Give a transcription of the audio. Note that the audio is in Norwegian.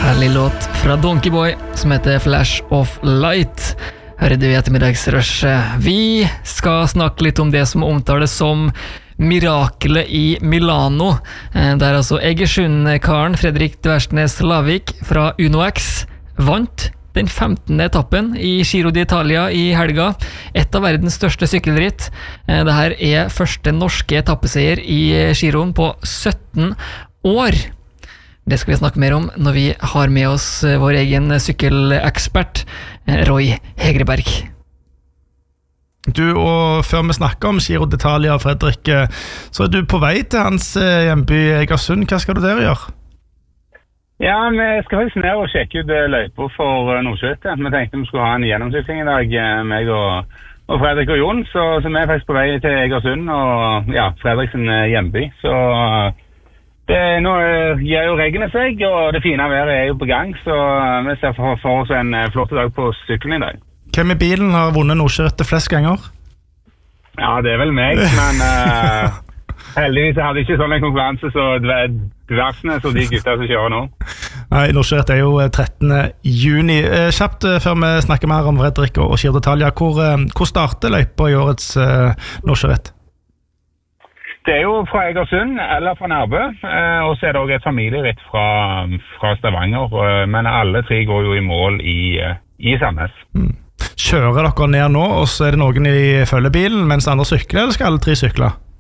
Herlig låt fra Donkey Boy som heter Flash of Light. Hører du i ettermiddagsrushet. Vi skal snakke litt om det som omtales som mirakelet i Milano. Der altså Egersund-karen Fredrik Dversnes Lavik fra UnoX vant den 15. etappen i Giro d'Italia i helga. Et av verdens største sykkelritt. Dette er første norske etappeseier i Giroen på 17 år. Det skal vi snakke mer om når vi har med oss vår egen sykkelekspert, Roy Hegreberg. Du, og før vi snakker om Giro d'Italia, Fredrik, så er du på vei til hans hjemby Egersund. Hva skal du der gjøre? Ja, vi skal faktisk ned og sjekke ut løyper for Nordsjøtte. Vi tenkte vi skulle ha en gjennomsykling i dag, meg og Fredrik og Jon, så vi er faktisk på vei til Egersund, og ja, Fredriks hjemby, så... Nå gjør jo reggene seg, og det fine været er jo på gang, så vi ser for oss en flott dag på sykkelen i dag. Hvem i bilen har vunnet Nordsjøtte flest ganger? Ja, det er vel meg, men heldigvis hadde jeg ikke sånn en konkurranse, så dversene så de gutta som kjører nå. Nei, Nordsjøtte er jo 13. juni. Kjapt før vi snakker mer om Fredrik og Giro d'Italia, hvor starter løypa i årets Nordsjøritt? Det er jo fra Egersund eller fra Nærbø, og så er det også et familieritt fra Stavanger, men alle tre går jo i mål i Sandnes. Kjører dere ned nå, og så er det noen i følgebilen, mens andre sykler, eller skal alle tre sykle?